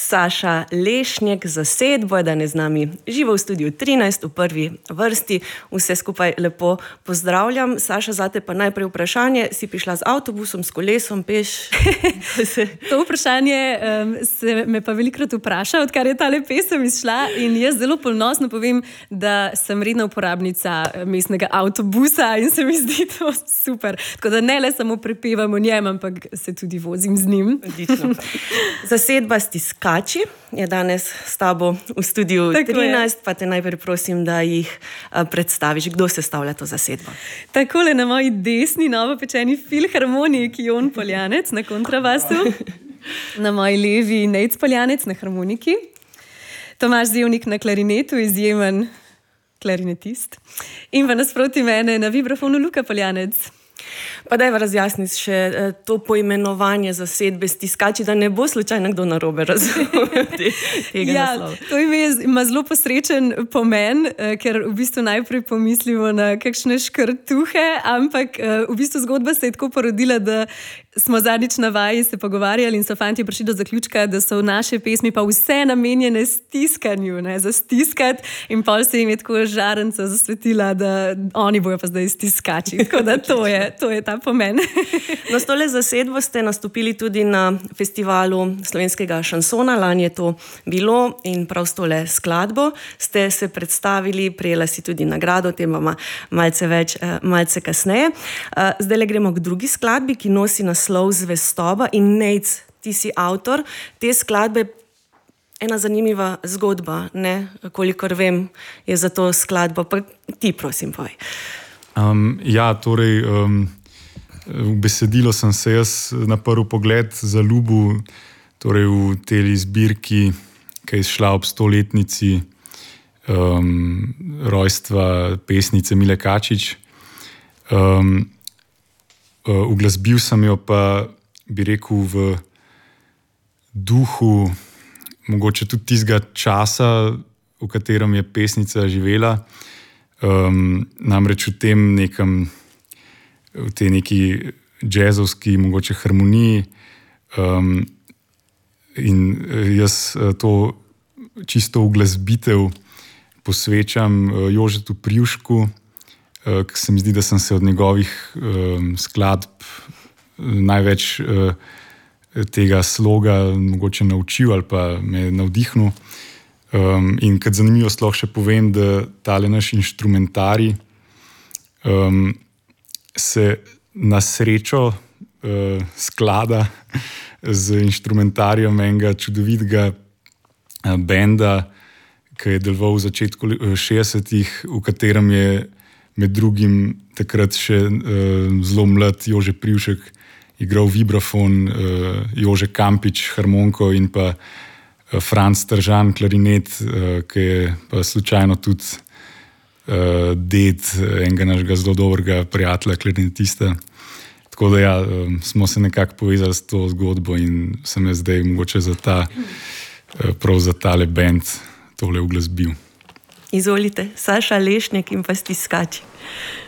Saša Lešnjak, zasedbo je danes z nami živo v studiu 13 v prvi vrsti. Vse skupaj lepo pozdravljam. Saša, zate pa najprej vprašanje. Si prišla z avtobusom, s kolesom, peš? To vprašanje se me pa velikrat vpraša, odkar je tale pesem izšla, in jaz zelo ponosno povem, da sem redna uporabnica mestnega avtobusa in se mi zdi to super. Tako da ne le samo prepevam o njem, ampak se tudi vozim z njim. Odlično. Zasedba Stiskači je danes s tabo v studiu 13, pa te najprej prosim, da jih predstaviš. Kdo sestavlja to zasedbo? Takole na moji desni novopečeni filharmonik Jon Poljanec na kontrabasu, na moji levi Nejc Poljanec na harmoniki, Tomaž Zevnik na klarinetu, izjemen klarinetist, in pa nasproti mene na vibrafonu Luka Poljanec. Pa dajva razjasniti še to poimenovanje zasedbe Stiskači, da ne bo slučajno kdo narobe razumel tega naslova. To ime ima zelo posrečen pomen, ker v bistvu najprej pomislimo na kakšne škrtuhe, ampak v bistvu zgodba se je tako porodila, da smo zadnjič na vaji se pogovarjali in so fantje prišli do zaključka, da so naše pesmi pa vse namenjene stiskanju, ne, za stiskat, in pol se jim je tako žarenca zasvetila, da oni bojo pa zdaj stiskači. Tako da to je ta pomen. No, s tole zasedbo ste nastopili tudi na festivalu slovenskega šansona, lani je to bilo, in prav s tole skladbo ste se predstavili, prejela si tudi nagrado, o tem vam malce več, malce kasneje. Zdaj le gremo k drugi skladbi, ki nosi naslov Zvestoba, in Nejc, ti si avtor te skladbe. Ena zanimiva zgodba, ne? Kolikor vem, je za to skladbo, pa ti prosim povej. V besedilo sem se jaz na prvi pogled zaljubil, torej v tej zbirki, ki je šla ob 100-letnici rojstva pesnice Mile Kačič. Uglasbil sem jo pa, bi rekel, v duhu mogoče tudi tistega časa, v katerem je pesnica živela. Namreč v tem nekem, v tej neki džezovski mogoče harmoniji, in jaz to čisto uglasbitev posvečam Jožetu Privšku, ki se mi zdi, da sem se od njegovih skladb največ tega sloga mogoče naučil ali pa me navdihnil. In kot zanimivo sploh še povem, da tale naš inštrumentarij se na srečo sklada z inštrumentarijem enega čudovitega benda, ki je deloval v začetku 60-ih, v katerem je med drugim takrat še zelo mlad Jože Privšek igral vibrafon, Jože Kampič harmoniko in pa Franc Tržan klarinet, ki je pa slučajno tudi ded enega našega zelo dobrega prijatelja klarinetista. Tako da smo se nekako povezali s to zgodbo in sem jaz zdaj mogoče prav za tale band tole uglasbil. Izvolite, Saša Lešnjak in pa Stiskači.